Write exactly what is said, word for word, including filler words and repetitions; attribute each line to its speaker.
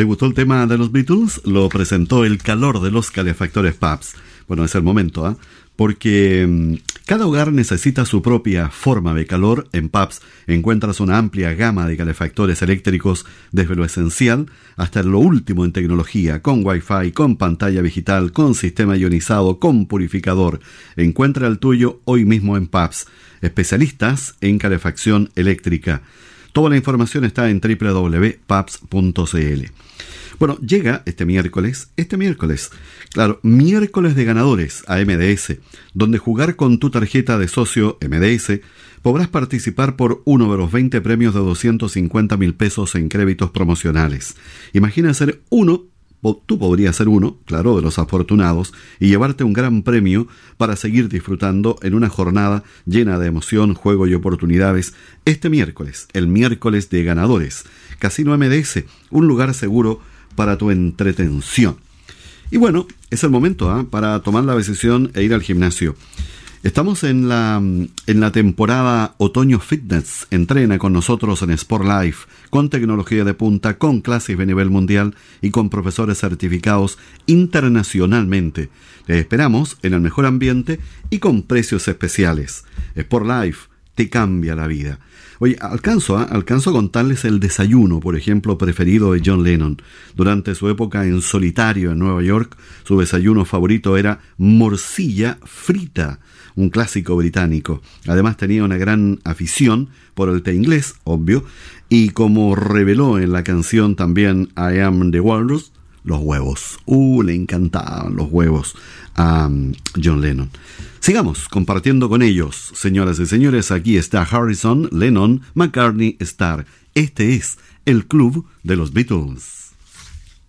Speaker 1: ¿Le gustó el tema de los Beatles? Lo presentó el calor de los calefactores Pabst. Bueno, es el momento, ¿ah? ¿eh? Porque mmm, cada hogar necesita su propia forma de calor. En Pabst encuentras una amplia gama de calefactores eléctricos, desde lo esencial hasta lo último en tecnología, con Wi-Fi, con pantalla digital, con sistema ionizado, con purificador. Encuentra el tuyo hoy mismo en Pabst, especialistas en calefacción eléctrica. Toda la información está en doble u doble u doble u punto pabst punto c l. Bueno, llega este miércoles, este miércoles, claro, miércoles de ganadores a M D S, donde jugar con tu tarjeta de socio M D S podrás participar por uno de los veinte premios de doscientos cincuenta mil pesos en créditos promocionales. Imagina ser uno, tú podrías ser uno, claro, de los afortunados, y llevarte un gran premio para seguir disfrutando en una jornada llena de emoción, juego y oportunidades este miércoles, el miércoles de ganadores. Casino M D S, un lugar seguro para tu entretención. Y bueno, es el momento ¿eh? para tomar la decisión e ir al gimnasio. Estamos en la, en la temporada Otoño Fitness. Entrena con nosotros en Sport Life, con tecnología de punta, con clases de nivel mundial y con profesores certificados internacionalmente. Te esperamos en el mejor ambiente y con precios especiales. Sport Life te cambia la vida. Oye, alcanzo, ¿eh? alcanzo a contarles el desayuno, por ejemplo, preferido de John Lennon. Durante su época en solitario en Nueva York, su desayuno favorito era morcilla frita, un clásico británico. Además tenía una gran afición por el té inglés, obvio, y como reveló en la canción también I Am the Walrus, los huevos. Uh, le encantaban los huevos a um, John Lennon. Sigamos compartiendo con ellos, señoras y señores. Aquí está Harrison, Lennon, McCartney, Starr. Este es el club de los Beatles.